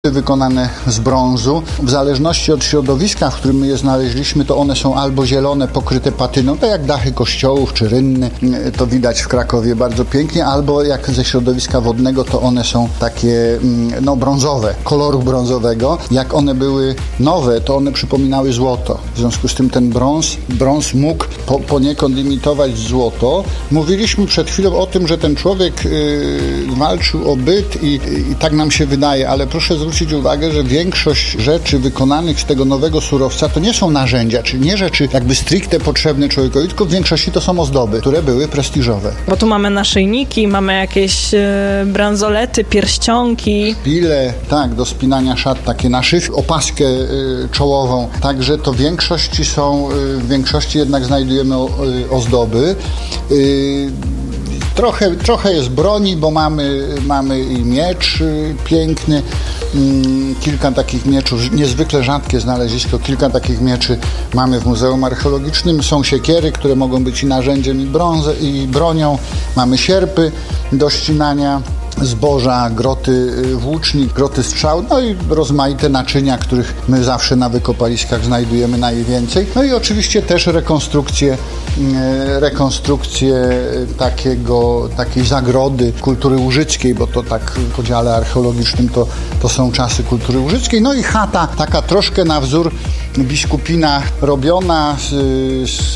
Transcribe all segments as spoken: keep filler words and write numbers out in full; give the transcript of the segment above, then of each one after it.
wykonane z brązu. W zależności od środowiska, w którym my je znaleźliśmy, to one są albo zielone, pokryte patyną, tak jak dachy kościołów czy rynny, to widać w Krakowie bardzo pięknie, albo jak ze środowiska wodnego, to one są takie no, brązowe, koloru brązowego. Jak one były nowe, to one przypominały złoto. W związku z tym ten brąz, brąz mógł po, poniekąd imitować złoto. Mówiliśmy przed chwilą o tym, że ten człowiek yy, walczył o byt i, i tak nam się wydaje, ale proszę zwrócić zwrócić uwagę, że większość rzeczy wykonanych z tego nowego surowca to nie są narzędzia, czyli nie rzeczy jakby stricte potrzebne człowiekowi, tylko w większości to są ozdoby, które były prestiżowe. Bo tu mamy naszyjniki, mamy jakieś e, bransolety, pierścionki. Pile, tak, do spinania szat, takie naszywki, opaskę y, czołową. Także to w większości są, y, w większości jednak znajdujemy o, y, ozdoby. Y, Trochę, trochę jest broni, bo mamy, mamy i miecz y, piękny, mm, kilka takich mieczów, niezwykle rzadkie znalezisko, kilka takich mieczy mamy w Muzeum Archeologicznym. Są siekiery, które mogą być i narzędziem, i, brązę, i bronią. Mamy sierpy do ścinania zboża, groty włócznik, groty strzał, no i rozmaite naczynia, których my zawsze na wykopaliskach znajdujemy najwięcej. No i oczywiście też rekonstrukcje, rekonstrukcje takiego, takiej zagrody kultury łużyckiej, bo to tak w podziale archeologicznym to, to są czasy kultury łużyckiej. No i chata, taka troszkę na wzór biskupina, robiona z, z,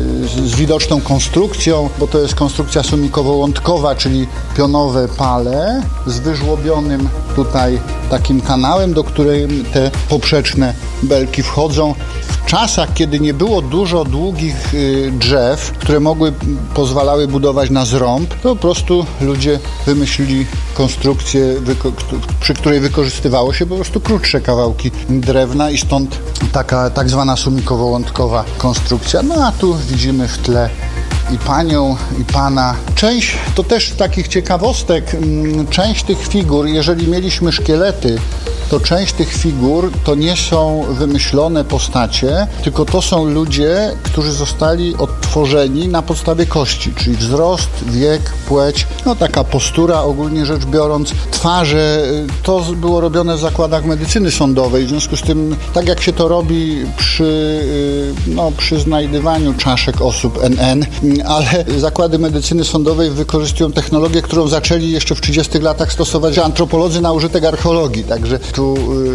z widoczną konstrukcją, bo to jest konstrukcja sumikowo-łątkowa, czyli pionowe pale z wyżłobionym tutaj takim kanałem, do której te poprzeczne belki wchodzą. W czasach, kiedy nie było dużo długich y, drzew, które mogły, pozwalały budować na zrąb, to po prostu ludzie wymyślili konstrukcję, wyko- przy której wykorzystywało się po prostu krótsze kawałki drewna i stąd taka tak zwana sumikowo-łątkowa konstrukcja. No a tu widzimy w tle i panią, i pana. Część, to też takich ciekawostek, część tych figur, jeżeli mieliśmy szkielety, to część tych figur to nie są wymyślone postacie, tylko to są ludzie, którzy zostali odtworzeni na podstawie kości, czyli wzrost, wiek, płeć, no taka postura ogólnie rzecz biorąc, twarze. To było robione w zakładach medycyny sądowej, w związku z tym, tak jak się to robi przy, no, przy znajdywaniu czaszek osób N N, ale zakłady medycyny sądowej wykorzystują technologię, którą zaczęli jeszcze w trzydziestych latach stosować antropolodzy na użytek archeologii, także tu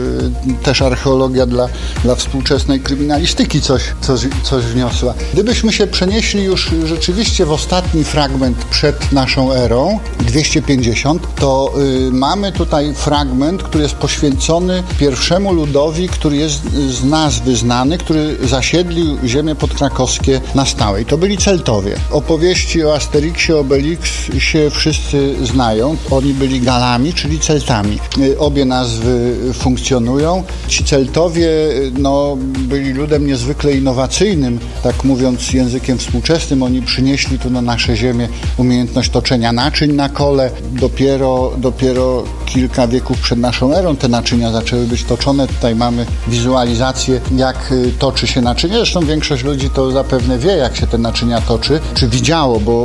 y, też archeologia dla, dla współczesnej kryminalistyki coś, coś, coś wniosła. Gdybyśmy się przenieśli już rzeczywiście w ostatni fragment przed naszą erą, dwieście pięćdziesiąt, to y, mamy tutaj fragment, który jest poświęcony pierwszemu ludowi, który jest z nazwy znany, który zasiedlił ziemię podkrakowskie na stałe. I to byli Celtowie. Opowieści o Asterixie, Obelixie wszyscy znają. Oni byli Galami, czyli Celtami. Y, obie nazwy funkcjonują. Ci Celtowie no, byli ludem niezwykle innowacyjnym, tak mówiąc językiem współczesnym. Oni przynieśli tu na nasze ziemię umiejętność toczenia naczyń na kole. Dopiero, dopiero kilka wieków przed naszą erą te naczynia zaczęły być toczone. Tutaj mamy wizualizację, jak toczy się naczynie. Zresztą większość ludzi to zapewne wie, jak się te naczynia toczy, czy widziało, bo,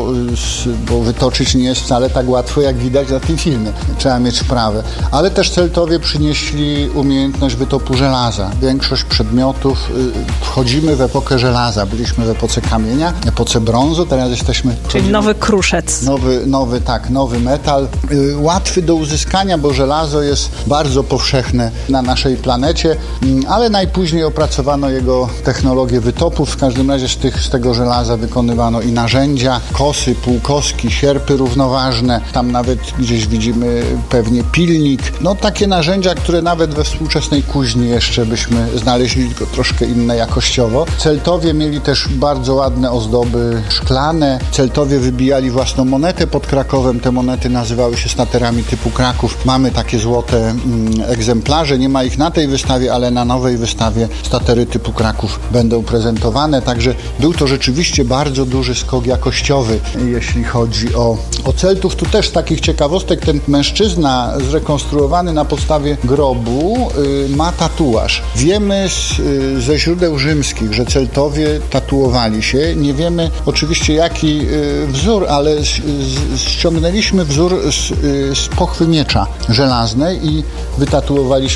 bo wytoczyć nie jest wcale tak łatwo, jak widać na tym filmie. Trzeba mieć wprawę. Ale też Celtowie przynieśli umiejętność wytopu żelaza. Większość przedmiotów, y, wchodzimy w epokę żelaza. Byliśmy w epoce kamienia, epoce brązu, teraz jesteśmy... Czyli nowy kruszec. Nowy, nowy, tak, nowy metal. Y, łatwy do uzyskania, bo żelazo jest bardzo powszechne na naszej planecie, y, ale najpóźniej opracowano jego technologię wytopu. W każdym razie z, tych, z tego żelaza wykonywano i narzędzia, kosy, półkoski, sierpy równoważne. Tam nawet gdzieś widzimy pewnie pilnik. No takie narzędzia, które nawet we współczesnej kuźni jeszcze byśmy znaleźli, tylko troszkę inne jakościowo. Celtowie mieli też bardzo ładne ozdoby szklane. Celtowie wybijali własną monetę pod Krakowem. Te monety nazywały się staterami typu Kraków. Mamy takie złote mm, egzemplarze. Nie ma ich na tej wystawie, ale na nowej wystawie statery typu Kraków będą prezentowane. Także był to rzeczywiście bardzo duży skok jakościowy, jeśli chodzi o, o Celtów. Tu też z takich ciekawostek ten mężczyzna zrekonstruowany na podstawie grobu grobu ma tatuaż. Wiemy z, ze źródeł rzymskich, że Celtowie tatuowali się. Nie wiemy oczywiście jaki wzór, ale ściągnęliśmy wzór z, z pochwy miecza żelaznej i wytatuowaliśmy